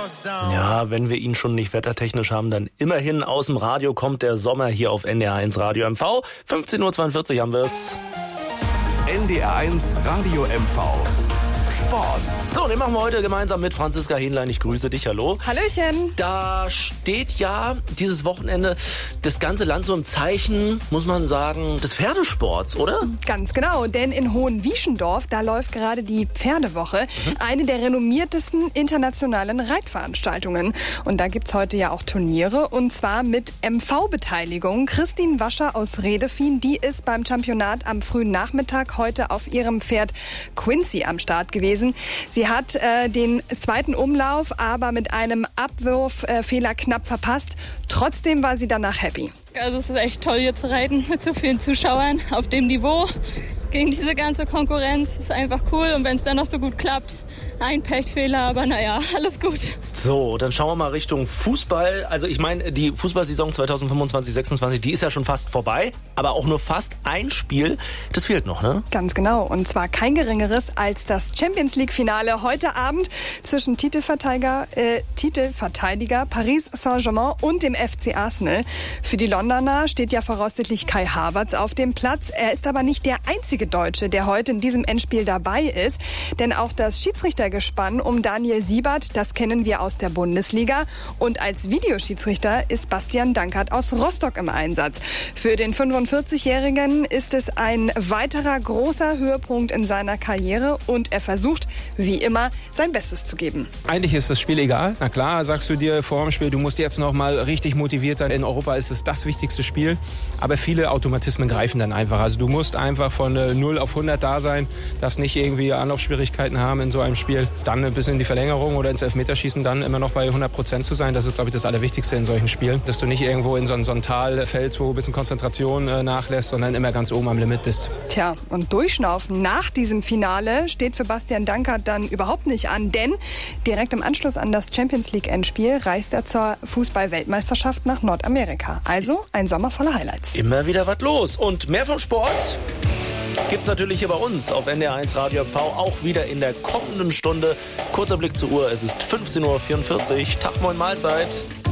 Ja, wenn wir ihn schon nicht wettertechnisch haben, dann immerhin aus dem Radio kommt der Sommer hier auf NDR1 Radio MV. 15:42 Uhr haben wir es. NDR1 Radio MV. Sport. So, den machen wir heute gemeinsam mit Franziska Hähnlein. Ich grüße dich, hallo. Hallöchen. Da steht ja dieses Wochenende das ganze Land so im Zeichen, muss man sagen, des Pferdesports, oder? Ganz genau, denn in Hohenwieschendorf, da läuft gerade die Pferdewoche, eine der renommiertesten internationalen Reitveranstaltungen. Und da gibt's heute ja auch Turniere, und zwar mit MV-Beteiligung. Christine Wascher aus Redefien, die ist beim Championat am frühen Nachmittag heute auf ihrem Pferd Quincy am Start gewesen. Sie hat den zweiten Umlauf aber mit einem Abwurffehler knapp verpasst. Trotzdem war sie danach happy. Also es ist echt toll, hier zu reiten mit so vielen Zuschauern auf dem Niveau. Gegen diese ganze Konkurrenz ist einfach cool, und wenn es dann noch so gut klappt, ein Pechfehler, aber naja, alles gut. So, dann schauen wir mal Richtung Fußball. Also ich meine, die Fußballsaison 2025/26, die ist ja schon fast vorbei, aber auch nur fast ein Spiel, das fehlt noch, ne? Ganz genau, und zwar kein geringeres als das Champions-League-Finale heute Abend zwischen Titelverteidiger Paris Saint-Germain und dem FC Arsenal. Für die Londoner steht ja voraussichtlich Kai Havertz auf dem Platz. Er ist aber nicht der einzige Deutsche, der heute in diesem Endspiel dabei ist, denn auch das Schiedsrichtergespann um Daniel Siebert, das kennen wir aus der Bundesliga, und als Videoschiedsrichter ist Bastian Dankert aus Rostock im Einsatz. Für den 45-Jährigen ist es ein weiterer großer Höhepunkt in seiner Karriere, und er versucht, wie immer, sein Bestes zu geben. Eigentlich ist das Spiel egal. Na klar, sagst du dir vor dem Spiel, du musst jetzt noch mal richtig motiviert sein. In Europa ist es das wichtigste Spiel, aber viele Automatismen greifen dann einfach. Also du musst einfach von 0 auf 100 da sein, darfst nicht irgendwie Anlaufschwierigkeiten haben in so einem Spiel. Dann bis in die Verlängerung oder ins Elfmeterschießen dann immer noch bei 100% zu sein. Das ist, glaube ich, das Allerwichtigste in solchen Spielen. Dass du nicht irgendwo in so ein Tal fällst, wo ein bisschen Konzentration nachlässt, sondern immer ganz oben am Limit bist. Tja, und Durchschnaufen nach diesem Finale steht für Bastian Dankert dann überhaupt nicht an, denn direkt im Anschluss an das Champions-League-Endspiel reist er zur Fußball-Weltmeisterschaft nach Nordamerika. Also ein Sommer voller Highlights. Immer wieder was los. Und mehr vom Sport gibt's natürlich hier bei uns auf NDR1 Radio MV auch wieder in der kommenden Stunde. Kurzer Blick zur Uhr, es ist 15:44 Uhr. Tag, moin, Mahlzeit.